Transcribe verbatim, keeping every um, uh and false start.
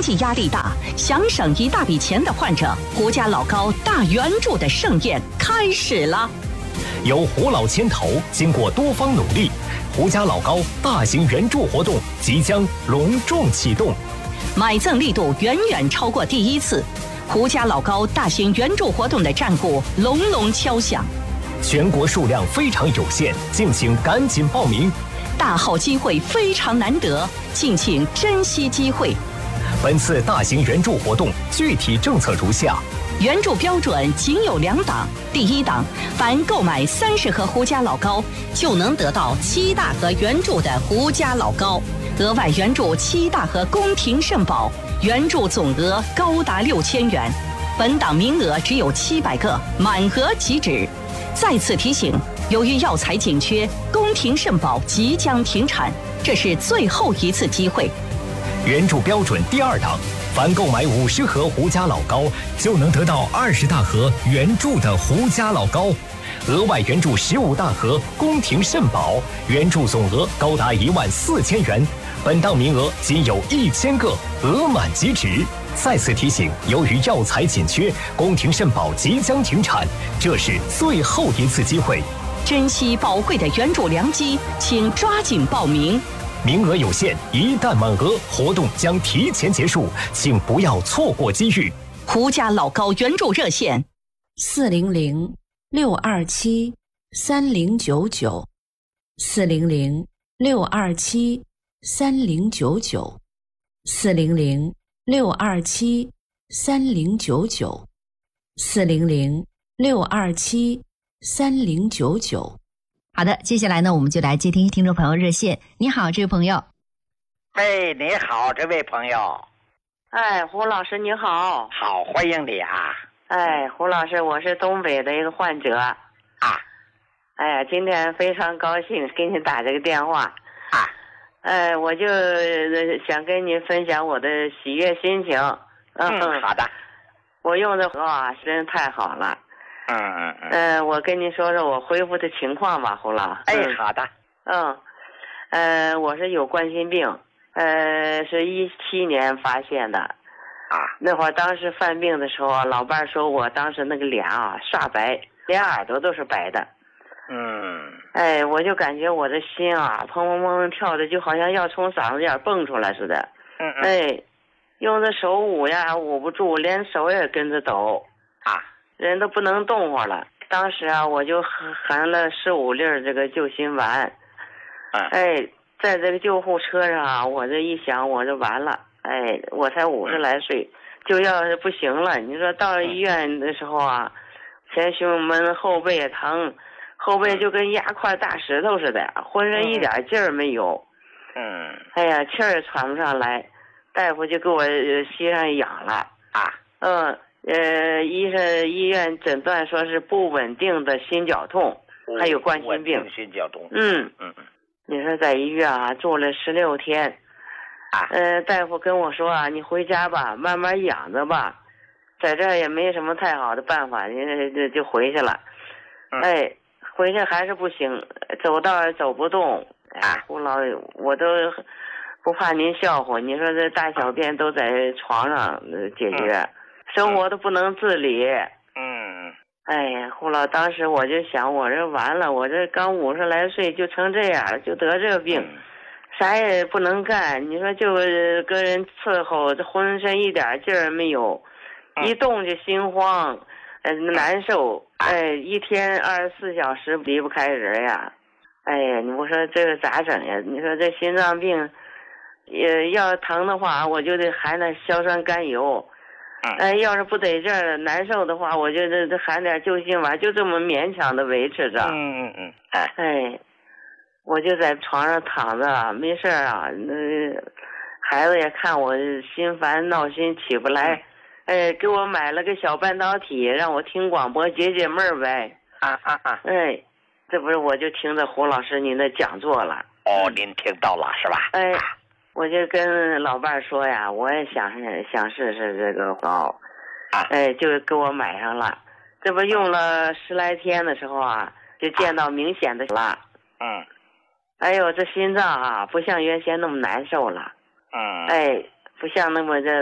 济压力大，想省一大笔钱的患者，胡家老高大援助的盛宴开始了。 由胡老牵头，经过多方努力，胡家老高大型援助活动即将隆重启动， 买赠力度远远超过第一次，胡家老高大型援助活动的战鼓隆隆敲响。 全国数量非常有限，敬请赶紧报名。 大好机会非常难得，敬请珍惜机会。 本次大型援助活动具体政策如下： 援助标准仅有两档。第一档，凡购买三十盒胡家老高，就能得到七大盒援助的胡家老高，额外援助七大盒宫廷肾宝，援助总额高达六千元。本档名额只有七百个，满额即止。再次提醒，由于药材紧缺，宫廷肾宝即将停产，这是最后一次机会。 援助标准第二档，凡购买五十盒胡家老高，就能得到二十大盒援助的胡家老高，额外援助十五大盒宫廷肾宝，援助总额高达一万四千元。本档名额仅有一千个，额满即止。再次提醒，由于药材紧缺，宫廷肾宝即将停产，这是最后一次机会。 珍惜宝贵的援助良机，请抓紧报名。 名额有限，一旦满额，活动将提前结束，请不要错过机遇。 胡家老高援助热线： 四零零六二七三零九九，四零零六二七三零九九，四零零六二七三零九九，四零零六二七三零九九。 好的，接下来呢，我们就来接听听众朋友热线。你好，这位朋友。 哎，你好，这位朋友。 哎，胡老师你好。 好，欢迎你啊。 哎，胡老师，我是东北的一个患者啊。哎呀，今天非常高兴给你打这个电话啊。 哎，我就想跟你分享我的喜悦心情。 嗯，嗯好的。 我用的啊，真太好了。 嗯嗯嗯。 呃，我跟你说说我恢复的情况吧，胡老。 哎，好的。 嗯，呃，我是有冠心病，呃，是一七年发现的。 啊。 那会儿当时犯病的时候，老伴说我当时那个脸啊刷白，连耳朵都是白的。 嗯。 哎，我就感觉我的心啊砰砰砰跳的，就好像要从嗓子眼蹦出来似的。 嗯嗯。 哎，用的手捂呀捂不住，连手也跟着抖。 啊。 人都不能动活了。当时啊，我就含了十五粒这个救心丸。 嗯。 哎，在这个救护车上啊，我这一想，我就完了。哎，我才五十来岁，就要是不行了。你说到医院的时候啊，前胸闷，后背也疼，后背就跟压块大石头似的，浑身一点劲儿没有。 嗯。 哎呀，气儿也喘不上来，大夫就给我吸上氧了。 啊。 嗯。呃，医生医院诊断说是不稳定的心绞痛，还有冠心病。 心绞痛。 嗯嗯嗯。 你说在医院啊住了十六天， 啊， 呃，大夫跟我说啊，你回家吧，慢慢养着吧，在这儿也没什么太好的办法，你就就回去了。 嗯、 哎，回去还是不行，走道走不动。 啊， 胡老，我都不怕您笑话，你说这大小便都在床上解决。嗯，生活都不能自理。 嗯， 哎呀，胡老，当时我就想，我这完了，我这刚五十来岁就成这样了，就得这个病，嗯、啥也不能干。你说就跟人伺候，这浑身一点劲儿没有，嗯、一动就心慌，呃，难受。哎，一天二十四小时离不开人呀。哎呀，你不说这个咋整呀？你说这心脏病，也要疼的话，我就得含点硝酸甘油。哎，要是不得劲儿难受的话，我就这这含点救心丸，就这么勉强的维持着。 嗯嗯嗯。哎哎，我就在床上躺着，没事儿啊。那孩子也看我心烦闹心起不来，哎，给我买了个小半导体，让我听广播解解闷儿呗。 啊啊啊！ 哎，这不是我就听着胡老师您的讲座了。 哦，您听到了是吧？ 哎。我就跟老伴说呀，我也想想试试这个膏，哎，就给我买上了。这不用了十来天的时候啊，就见到明显的了。 嗯。 哎呦，这心脏啊，不像原先那么难受了。 嗯。 哎，不像那么这